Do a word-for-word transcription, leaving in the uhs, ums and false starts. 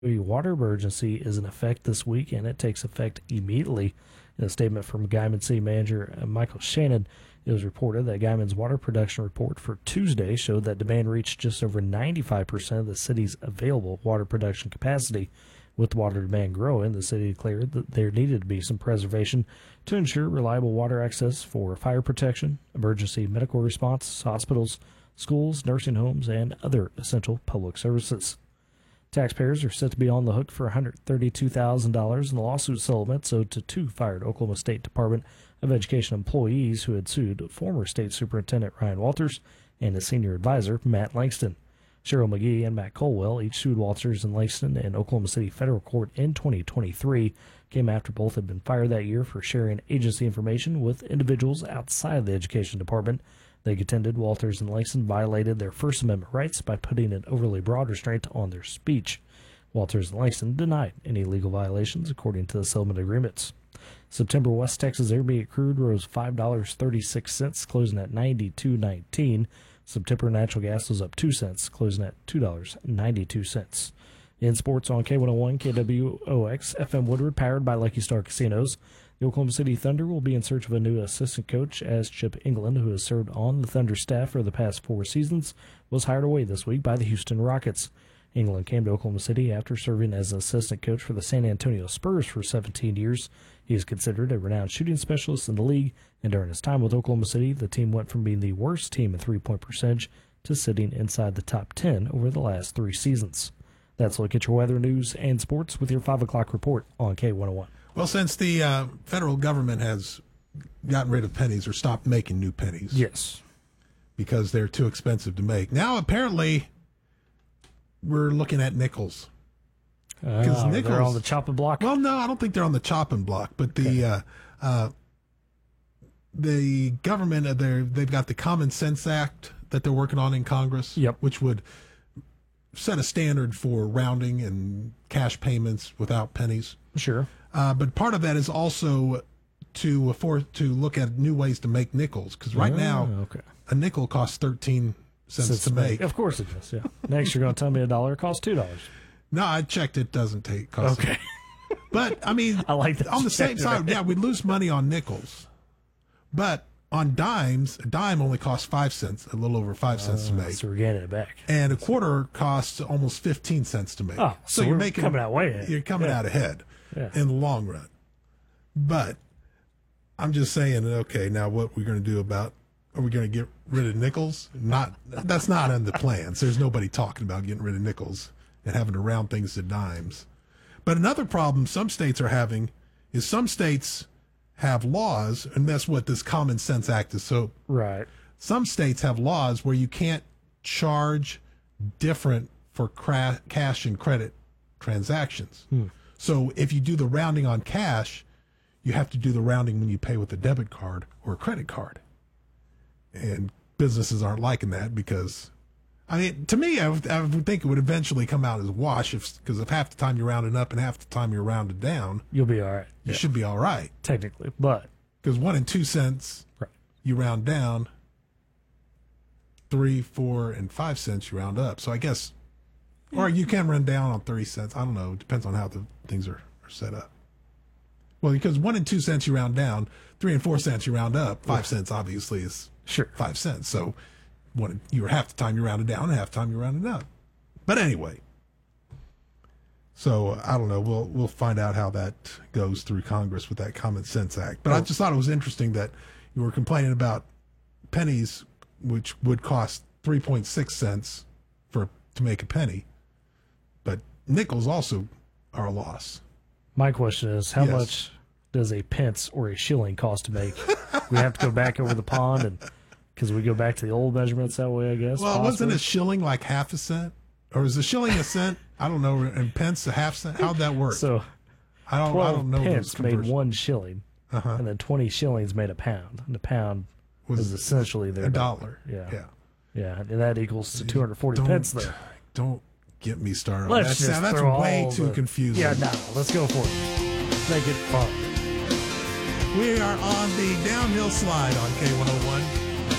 The water emergency is in effect this week, and it takes effect immediately. In a statement from Guymon City Manager Michael Shannon, it was reported that Guymon's water production report for Tuesday showed that demand reached just over ninety-five percent of the city's available water production capacity. With water demand growing, the city declared that there needed to be some preservation to ensure reliable water access for fire protection, emergency medical response, hospitals, schools, nursing homes, and other essential public services. Taxpayers are set to be on the hook for one hundred thirty-two thousand dollars in the lawsuit settlements owed to two fired Oklahoma State Department of Education employees who had sued former State Superintendent Ryan Walters and his senior advisor, Matt Langston. Cheryl McGee and Matt Colwell each sued Walters and Langston in Oklahoma City Federal Court in twenty twenty-three, came after both had been fired that year for sharing agency information with individuals outside of the Education Department. They contended Walters and Langston violated their First Amendment rights by putting an overly broad restraint on their speech. Walters and Langston denied any legal violations, according to the settlement agreements. September West Texas Intermediate crude rose five dollars and thirty-six cents, closing at ninety-two nineteen. September natural gas was up two cents, closing at two dollars and ninety-two cents. In sports on K one oh one, K W O X, F M Woodward, powered by Lucky Star Casinos, the Oklahoma City Thunder will be in search of a new assistant coach, as Chip England, who has served on the Thunder staff for the past four seasons, was hired away this week by the Houston Rockets. England came to Oklahoma City after serving as an assistant coach for the San Antonio Spurs for seventeen years. He is considered a renowned shooting specialist in the league, and during his time with Oklahoma City, the team went from being the worst team in three-point percentage to sitting inside the top ten over the last three seasons. That's a look at your weather, news, and sports with your five o'clock report on K one oh one. Well, since the uh, federal government has gotten rid of pennies or stopped making new pennies. Yes. Because they're too expensive to make. Now, apparently, we're looking at nickels. Because uh, nickels, they're on the chopping block? Well, no, I don't think they're on the chopping block. But the okay. uh, uh, the government, uh, they've got the Common Sense Act that they're working on in Congress, yep. which would set a standard for rounding and cash payments without pennies. Sure. Uh, but part of that is also to afford to look at new ways to make nickels, because right oh, now okay. a nickel costs thirteen cents Since to make. Of course it does. Yeah. Next, you're going to tell me a dollar costs two dollars. No, I checked. It doesn't take. Cost okay. But I mean, I like that on the same side. Yeah, we lose money on nickels, but on dimes, a dime only costs five cents, a little over five cents uh, to make. So we're getting it back. And a quarter costs almost fifteen cents to make. Oh, so, so you're making coming out way ahead. You're coming yeah. out ahead. Yeah. In the long run. But I'm just saying, okay, now what we're going to do about, are we going to get rid of nickels? Not, that's not in the plans. There's nobody talking about getting rid of nickels and having to round things to dimes. But another problem some states are having is some states have laws, and that's what this Common Sense Act is. So right. Some states have laws where you can't charge different for cra- cash and credit transactions. Hmm. So if you do the rounding on cash, you have to do the rounding when you pay with a debit card or a credit card. And businesses aren't liking that because, I mean, to me, I would, I would think it would eventually come out as a wash if, because if half the time you're rounding up and half the time you're rounded down, you'll be all right. You yeah. should be all right. Technically, but. Because one and two cents, right. you round down. Three, four, and five cents you round up. So I guess... Or you can run down on thirty cents. I don't know. It depends on how the things are, are set up. Well, because one and two cents you round down, three and four cents you round up. Five cents obviously is sure five cents. So one you were half the time you rounded down, and half the time you rounded up. But anyway, so I don't know. We'll we'll find out how that goes through Congress with that Common Sense Act. But oh. I just thought it was interesting that you were complaining about pennies, which would cost three point six cents for to make a penny. But nickels also are a loss. My question is, how yes. much does a pence or a shilling cost to make? We have to go back over the pond, and because we go back to the old measurements that way, I guess. Well, possibly. Wasn't a shilling like half a cent? Or is a shilling a cent? I don't know. And pence a half cent? How'd that work? So I don't, I don't know. Pence made one shilling, uh-huh. and then twenty shillings made a pound. And a pound was is essentially their a dollar. dollar. Yeah. Yeah. Yeah. And that equals to two hundred forty pence there. Don't get me started. Let's that's just that's throw way all too the, confusing. Yeah, no, let's go for it. Make it fun. We are on the downhill slide on K one oh one.